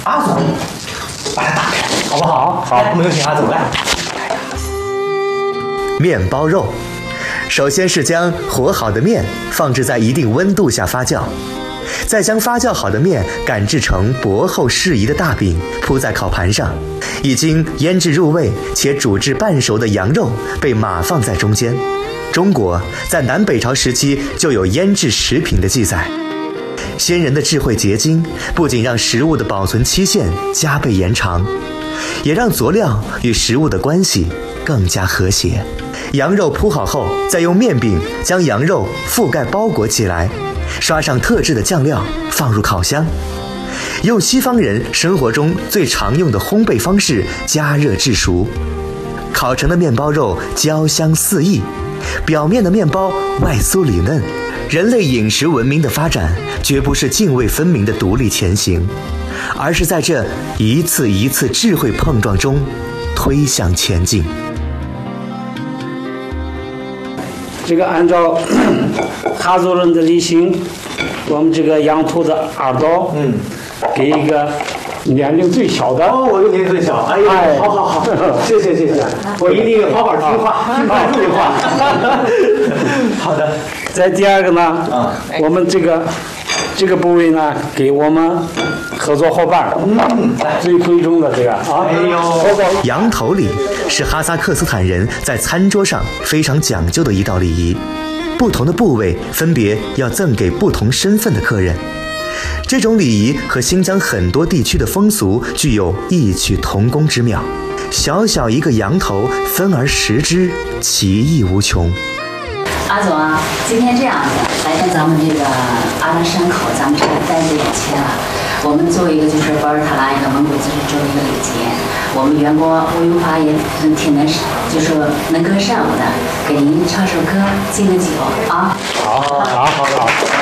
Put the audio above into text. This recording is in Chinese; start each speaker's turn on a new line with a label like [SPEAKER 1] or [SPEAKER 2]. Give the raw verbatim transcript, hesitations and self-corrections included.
[SPEAKER 1] 阿总，把它打开，好不好？好，我们有请阿总来。
[SPEAKER 2] 面包肉，首先是将和好的面放置在一定温度下发酵，再将发酵好的面擀制成薄厚适宜的大饼，铺在烤盘上。已经腌制入味且煮至半熟的羊肉被码放在中间。中国在南北朝时期就有腌制食品的记载。先人的智慧结晶，不仅让食物的保存期限加倍延长，也让佐料与食物的关系更加和谐。羊肉铺好后，再用面饼将羊肉覆盖包裹起来，刷上特制的酱料，放入烤箱。用西方人生活中最常用的烘焙方式加热制熟，烤成的面包肉焦香四溢，表面的面包外酥里嫩。人类饮食文明的发展绝不是泾渭分明的独立前行，而是在这一次一次智慧碰撞中推向前进。
[SPEAKER 3] 这个按照哈族人的例行，我们这个羊头的耳朵，嗯，给一个年龄最小的。
[SPEAKER 1] 哦，我就年龄最小。哎呀，好好好，谢谢谢谢，我一定好好听话，听话听话。好的。
[SPEAKER 3] 再第二个呢，啊，我们这个这个部位呢，给我们合作伙伴，嗯，最贵重的这个啊，哎呦，
[SPEAKER 2] 羊头礼是哈萨克斯坦人在餐桌上非常讲究的一道礼仪，不同的部位分别要赠给不同身份的客人。这种礼仪和新疆很多地区的风俗具有异曲同工之妙。小小一个羊头，分而食之，其意无穷。
[SPEAKER 4] 阿总啊，今天这样子，来到咱们这个阿拉山口，咱们这个单子也签了。我们做一个就是博尔塔拉一个蒙古自治州的一个礼节，我们员工吴永华也挺能，就是能歌善舞的，给您唱首歌，敬个酒啊。
[SPEAKER 3] 好，好，好，好。